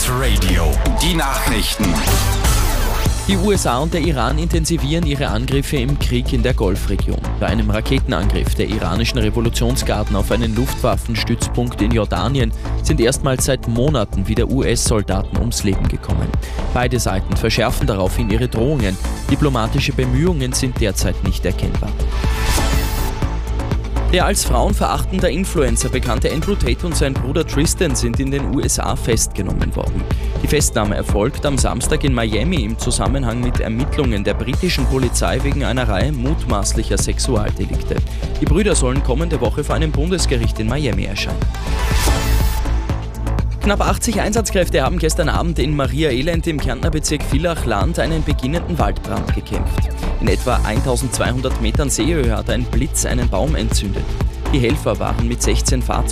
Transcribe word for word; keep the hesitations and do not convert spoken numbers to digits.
News Radio. Die Nachrichten. Die U S A und der Iran intensivieren ihre Angriffe im Krieg in der Golfregion. Bei einem Raketenangriff der iranischen Revolutionsgarden auf einen Luftwaffenstützpunkt in Jordanien sind erstmals seit Monaten wieder U S-Soldaten ums Leben gekommen. Beide Seiten verschärfen daraufhin ihre Drohungen. Diplomatische Bemühungen sind derzeit nicht erkennbar. Der als frauenverachtender Influencer bekannte Andrew Tate und sein Bruder Tristan sind in den U S A festgenommen worden. Die Festnahme erfolgt am Samstag in Miami im Zusammenhang mit Ermittlungen der britischen Polizei wegen einer Reihe mutmaßlicher Sexualdelikte. Die Brüder sollen kommende Woche vor einem Bundesgericht in Miami erscheinen. Knapp achtzig Einsatzkräfte haben gestern Abend in Maria Elend im Kärntner Bezirk Villach-Land einen beginnenden Waldbrand gekämpft. In etwa eintausendzweihundert Metern Seehöhe hat ein Blitz einen Baum entzündet. Die Helfer waren mit sechzehn Fahrzeugen